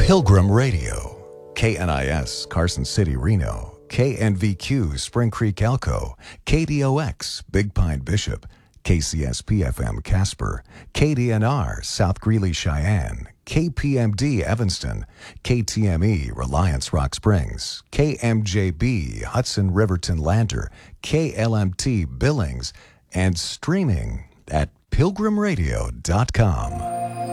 Pilgrim Radio, KNIS, Carson City, Reno, KNVQ, Spring Creek, Elko, KDOX, Big Pine, Bishop, KCSP-FM, Casper, KDNR, South Greeley, Cheyenne, KPMD, Evanston, KTME, Reliance, Rock Springs, KMJB, Hudson, Riverton, Lander, KLMT, Billings, and streaming at pilgrimradio.com.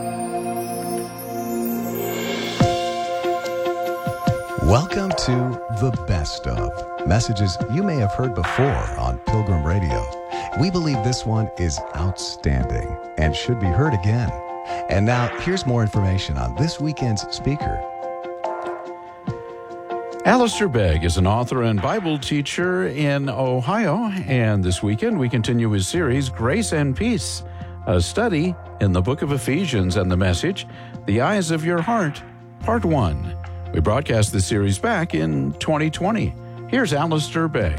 Welcome to The Best Of, messages you may have heard before on Pilgrim Radio. We believe this one is outstanding and should be heard again. And now, here's more information on this weekend's speaker. Alistair Begg is an author and Bible teacher in Ohio, and this weekend we continue his series, Grace and Peace, a study in the book of Ephesians and the message, The Eyes of Your Heart, Part 1. We broadcast this series back in 2020. Here's Alistair Begg.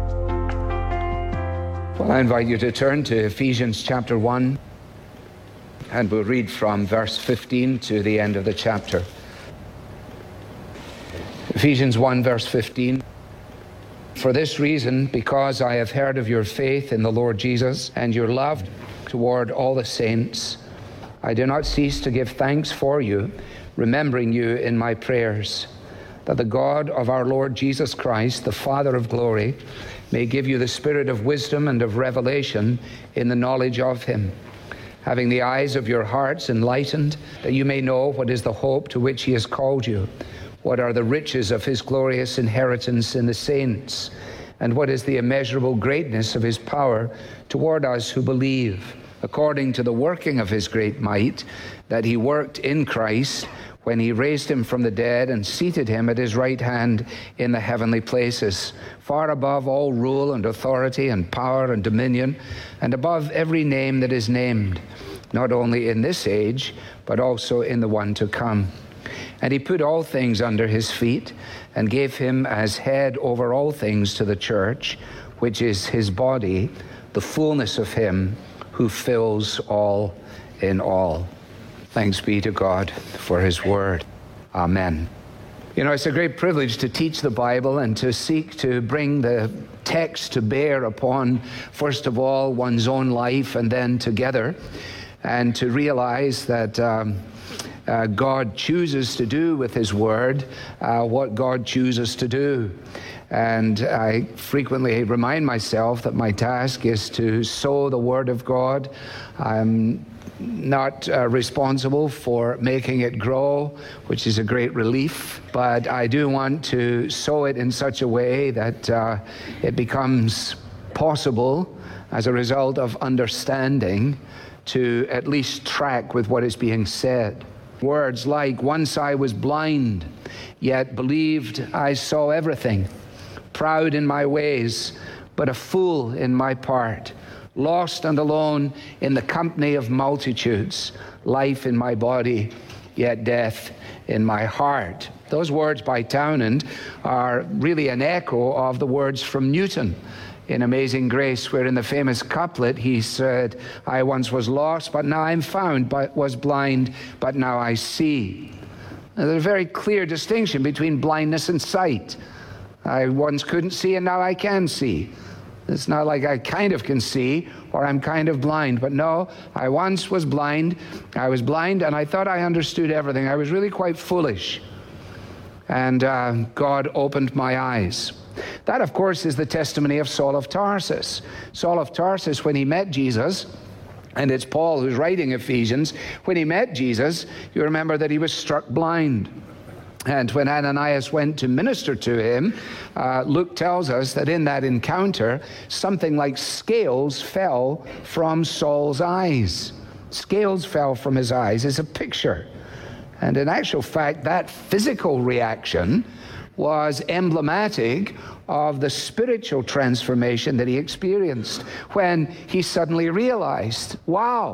Well, I invite you to turn to Ephesians chapter 1, and we'll read from verse 15 to the end of the chapter. Ephesians 1, verse 15. For this reason, because I have heard of your faith in the Lord Jesus and your love toward all the saints, I do not cease to give thanks for you, remembering you in my prayers, that the God of our Lord Jesus Christ, the Father of glory, may give you the spirit of wisdom and of revelation in the knowledge of him, having the eyes of your hearts enlightened, that you may know what is the hope to which he has called you, what are the riches of his glorious inheritance in the saints, and what is the immeasurable greatness of his power toward us who believe, according to the working of his great might, that he worked in Christ when he raised him from the dead and seated him at his right hand in the heavenly places, far above all rule and authority and power and dominion, and above every name that is named, not only in this age, but also in the one to come. And he put all things under his feet, and gave him as head over all things to the church, which is his body, the fullness of him who fills all in all. Thanks be to God for his word. Amen. You know, it's a great privilege to teach the Bible and to seek to bring the text to bear upon, first of all, one's own life and then together, and to realize that God chooses to do with his word what God chooses to do. And I frequently remind myself that my task is to sow the word of God. I'm not responsible for making it grow, which is a great relief, but I do want to sow it in such a way that it becomes possible as a result of understanding to at least track with what is being said. Words like, once I was blind, yet believed I saw everything, proud in my ways, but a fool in my part, lost and alone in the company of multitudes, life in my body, yet death in my heart. Those words by Townend are really an echo of the words from Newton in Amazing Grace, where in the famous couplet he said, I once was lost, but now I'm found, but was blind, but now I see. Now, there's a very clear distinction between blindness and sight. I once couldn't see and now I can see. It's not like I kind of can see or I'm kind of blind, but no, I once was blind. I was blind and I thought I understood everything. I was really quite foolish. And God opened my eyes. That, of course, is the testimony of Saul of Tarsus. Saul of Tarsus, when he met Jesus, and it's Paul who's writing Ephesians, when he met Jesus, you remember that he was struck blind. And when Ananias went to minister to him, Luke tells us that in that encounter, something like scales fell from Saul's eyes. Scales fell from his eyes is a picture. And in actual fact, that physical reaction was emblematic of the spiritual transformation that he experienced when he suddenly realized, wow,